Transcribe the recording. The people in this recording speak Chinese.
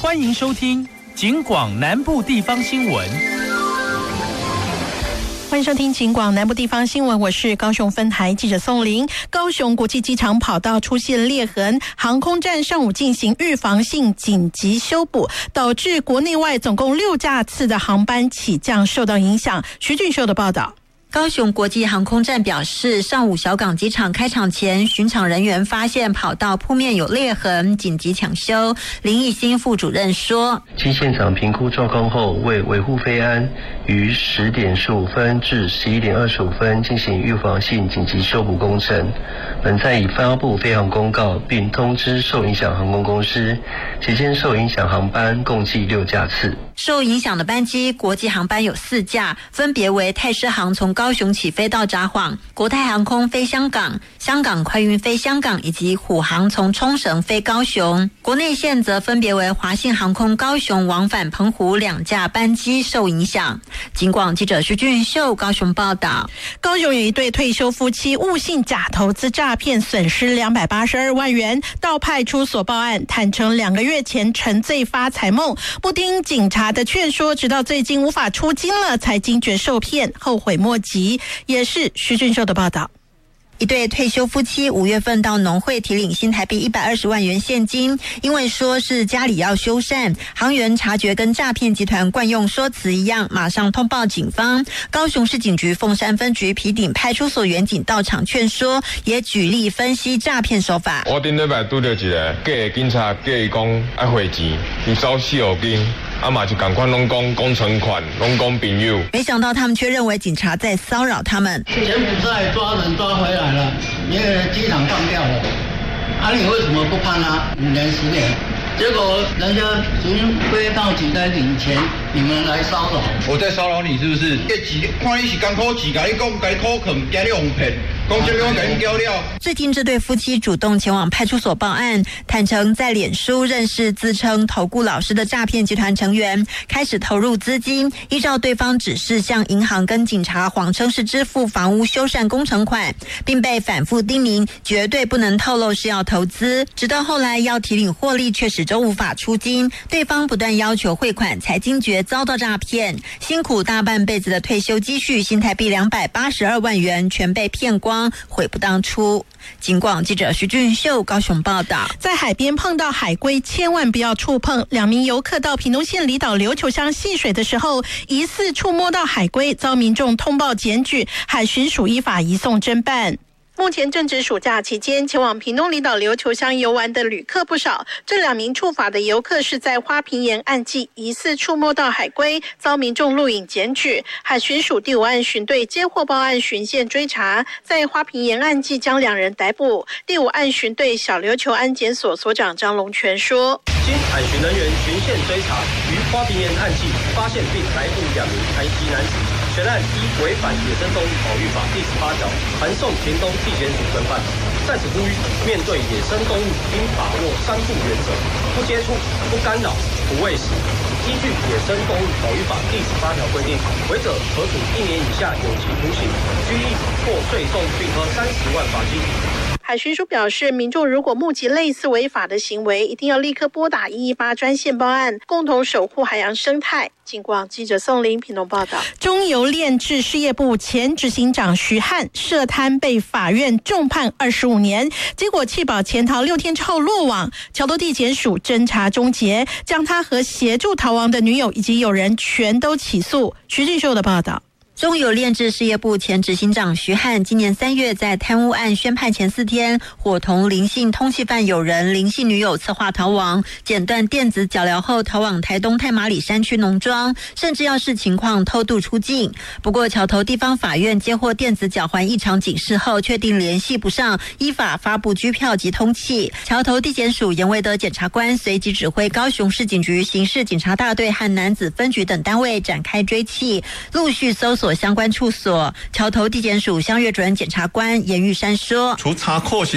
欢迎收听警广南部地方新闻。 欢迎收听警广南部地方新闻，我是高雄分台记者宋玲。高雄国际机场跑道出现裂痕，航空站上午进行预防性紧急修补，导致国内外总共6架次的航班起降受到影响。徐俊秀的报道。 高雄国际航空站表示，上午小港机场开场前，巡场人员发现跑道铺面有裂痕，紧急抢修。林义兴副主任说， 经现场评估状况后，为维护飞安，于10点15分至11点25分进行预防性紧急修补工程。本站已发布飞航公告，并通知受影响航空公司，期间受影响航班共计6架次。 受影响的班机，国际航班有4架，分别为泰狮航从高雄起飞到札幌，国泰航空飞香港，香港快运飞香港，以及虎航从冲绳飞高雄。国内线则分别为华信航空高雄往返澎湖2架班机受影响。警广记者徐俊秀高雄报道。 高雄有一对退休夫妻误信假投资诈骗，损失282万元，到派出所报案，坦承2个月前沉醉发财梦，不听警察的劝说，直到最近无法出金了，才惊觉受骗，后悔莫及。也是徐俊秀的报道。 一对退休夫妻5月份到农会提领新台币120万元现金，因为说是家里要修缮，行员察觉跟诈骗集团惯用说辞一样，马上通报警方。高雄市警局凤山分局埤顶派出所员警到场劝说，也举例分析诈骗手法。 我顶礼拜拄到一个假的警察，叫伊讲要汇钱，伊走4号金。嘛就赶快拢讲存款，拢讲朋友。 没想到他们却认为警察在骚扰他们。 柬埔寨抓人抓回来了，因为机场放掉了。你为什么不判他5年10年？结果人家从飞到几来领钱，你们来骚扰。 我在骚扰你是不是？看你是艰苦钱，甲你讲，甲你口肯，惊你哄骗。 最近这对夫妻主动前往派出所报案，坦承在脸书认识自称投顾老师的诈骗集团成员，开始投入资金，依照对方指示向银行跟警察谎称是支付房屋修缮工程款，并被反复叮咛绝对不能透露是要投资，直到后来要提领获利却始终无法出金，对方不断要求汇款，才惊觉遭到诈骗，辛苦大半辈子的退休积蓄新台币282万元全被骗光，悔不当初。警广记者徐俊秀高雄报道。 在海边碰到海龟千万不要触碰。2名游客到屏东县离岛琉球乡戏水的时候，疑似触摸到海龟，遭民众通报检举，海巡署依法移送侦办。目前正值暑假期间，前往屏东离岛琉球乡游玩的旅客不少。这2名触法的游客是在花瓶岩岸际疑似触摸到海龟，遭民众录影检举。海巡署第5岸巡队接获报案，循线追查，在花瓶岩岸际将2人逮捕。第5岸巡队小琉球安检所所长张龙全说， 经海巡人员循线追查，于花瓶岩岸际发现并逮捕2名台籍男子，全案依违反野生动物保育法第18条，函送屏东地检署侦办。在此呼吁，面对野生动物，应把握3不原则：不接触、不干扰、不喂食。依据野生动物保育法第18条规定，违者可处1年以下有期徒刑、拘役或税送并科30万罚金。 海巡署表示，民众如果目击类似违法的行为，一定要立刻拨打118专线报案，共同守护海洋生态。警广记者宋玲屏东报道。中油炼制事业部前执行长徐汉涉贪被法院重判25年，结果弃保潜逃6天之后落网，桥头地检署侦查终结，将他和协助逃亡的女友以及友人全都起诉。徐俊秀的报道。 中油炼制事业部前执行长徐汉今年3月在贪污案宣判前4天，伙同林姓通缉犯友人、林姓女友策划逃亡，剪断电子脚镣后逃往台东太麻里山区农庄，甚至要视情况偷渡出境。不过桥头地方法院接获电子脚环异常警示后，确定联系不上，依法发布拘票及通缉。桥头地检署严维德检察官随即指挥高雄市警局刑事警察大队和男子分局等单位展开追缉，陆续搜索相关处所。桥头地检署乡岳主任检察官严玉山说， 除查扣